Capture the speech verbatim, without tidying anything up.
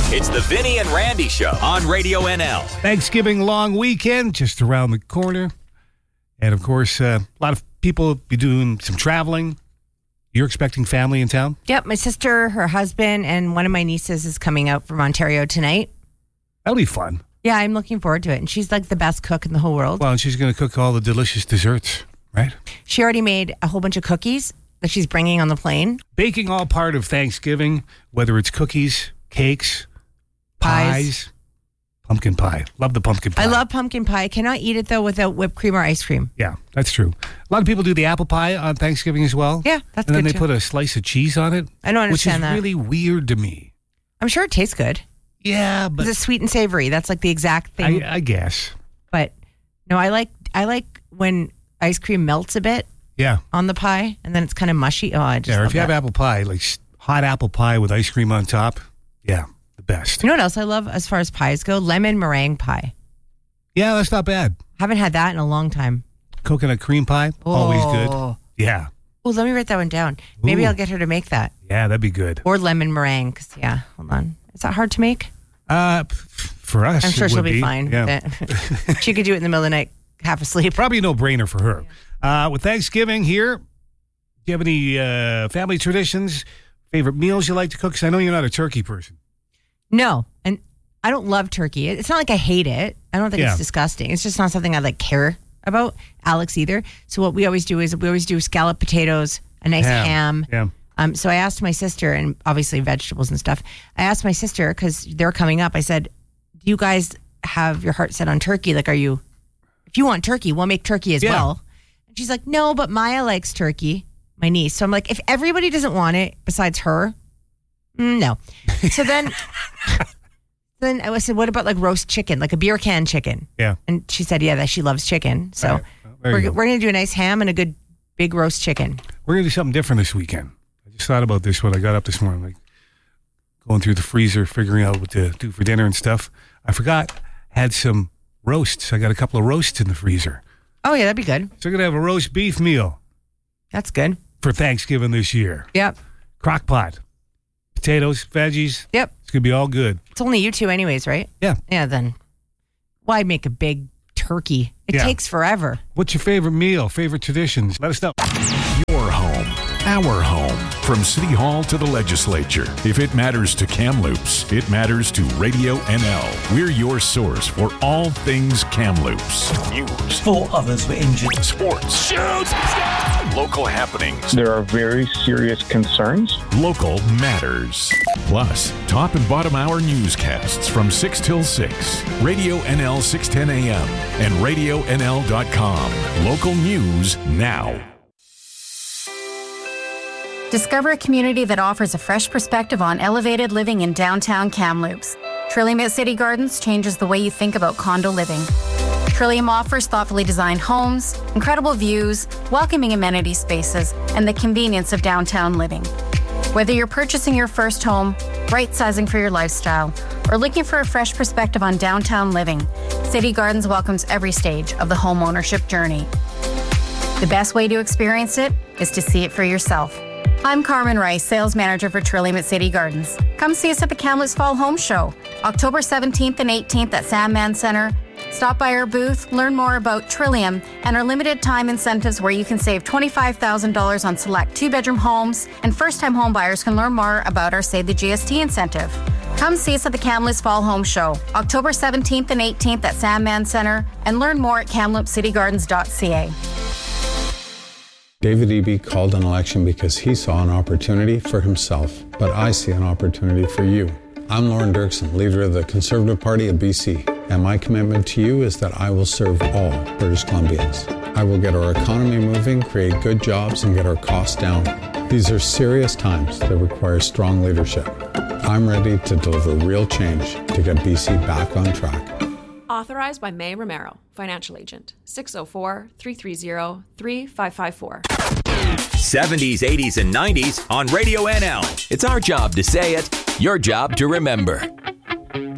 It's the Vinny and Randy Show on Radio N L. Thanksgiving long weekend just around the corner. And, of course, uh, a lot of people be doing some traveling. You're expecting family in town? Yep, my sister, her husband, and one of my nieces is coming out from Ontario tonight. That'll be fun. Yeah, I'm looking forward to it. And she's like the best cook in the whole world. Well, and she's going to cook all the delicious desserts, right? She already made a whole bunch of cookies that she's bringing on the plane. Baking all part of Thanksgiving, whether it's cookies, cakes, pies. pies, pumpkin pie. Love the pumpkin pie. I love pumpkin pie. I cannot eat it, though, without whipped cream or ice cream. Yeah, that's true. A lot of people do the apple pie on Thanksgiving as well. Yeah, that's good, And then good, they too. put a slice of cheese on it. I don't understand that. Which is really weird to me. I'm sure it tastes good. Yeah, but... It's sweet and savory. That's like the exact thing. I, I guess. But, no, I like I like when ice cream melts a bit Yeah. on the pie, and then it's kind of mushy. Oh, I just Yeah, or love if you that. have apple pie, like s- hot apple pie with ice cream on top, yeah, the best. You know what else I love as far as pies go? Lemon meringue pie. Yeah, that's not bad. Haven't had that in a long time. Coconut cream pie, always good. Oh. Yeah. Oh, let me write that one down. Maybe Ooh. I'll get her to make that. Yeah, that'd be good. Or lemon meringue. 'Cause, yeah, hold on. Is that hard to make? Uh, p- for us, I'm sure it she'll would be, fine Yeah. with it. She could do it in the middle of the night, half asleep. Probably a no-brainer for her. Uh, with Thanksgiving here, do you have any uh, family traditions, favorite meals you like to cook? Because I know you're not a turkey person. No, and I don't love turkey. It's not like I hate it. I don't think Yeah. it's disgusting. It's just not something I like care about. Alex either. So what we always do is we always do scalloped potatoes, a nice ham. Yeah. Um, so I asked my sister, and obviously vegetables and stuff. I asked my sister because they're coming up. I said, "Do you guys have your heart set on turkey? Like, are you? If you want turkey, we'll make turkey as Yeah. well." And she's like, "No, but Maya likes turkey, my niece." So I'm like, if everybody doesn't want it besides her, mm, no. So then, then I said, "What about like roast chicken, like a beer can chicken?" Yeah. And she said, "Yeah, that she loves chicken." So All right. Well, there you we're go. we're gonna do a nice ham and a good big roast chicken. We're going to do something different this weekend. I just thought about this when I got up this morning, like going through the freezer, figuring out what to do for dinner and stuff. I forgot, had some roasts. I got a couple of roasts in the freezer. Oh yeah, that'd be good. So we're going to have a roast beef meal That's good. for Thanksgiving this year. Yep. Crock pot, potatoes, veggies. Yep. It's going to be all good. It's only you two anyways, right? Yeah. Yeah, then why make a big turkey? It Yeah. takes forever. What's your favorite meal, favorite traditions? Let us know. Your home, our home. From City Hall to the legislature. If it matters to Kamloops, it matters to Radio N L. We're your source for all things Kamloops. News, Four others were injured. sports, shoots, local happenings, There are very serious concerns. local matters. Plus, top and bottom hour newscasts from six till six. Radio N L six ten A M and radio N L dot com. Local news now. Discover a community that offers a fresh perspective on elevated living in downtown Kamloops. Trillium at City Gardens changes the way you think about condo living. Trillium offers thoughtfully designed homes, incredible views, welcoming amenity spaces, and the convenience of downtown living. Whether you're purchasing your first home, right-sizing for your lifestyle, or looking for a fresh perspective on downtown living, City Gardens welcomes every stage of the home ownership journey. The best way to experience it is to see it for yourself. I'm Carmen Rice, Sales Manager for Trillium at City Gardens. Come see us at the Kamloops Fall Home Show, October seventeenth and eighteenth at Sandman Center. Stop by our booth, learn more about Trillium and our limited time incentives where you can save twenty-five thousand dollars on select two-bedroom homes, and first-time home buyers can learn more about our Save the G S T incentive. Come see us at the Kamloops Fall Home Show, October seventeenth and eighteenth at Sandman Center, and learn more at kamloops city gardens dot c a. David Eby called an election because he saw an opportunity for himself, but I see an opportunity for you. I'm Lauren Dirksen, leader of the Conservative Party of B C, and my commitment to you is that I will serve all British Columbians. I will get our economy moving, create good jobs, and get our costs down. These are serious times that require strong leadership. I'm ready to deliver real change to get B C back on track. Authorized by May Romero, Financial Agent, six oh four, three three zero, three five five four. seventies, eighties, and nineties on Radio N L. It's our job to say it, your job to remember.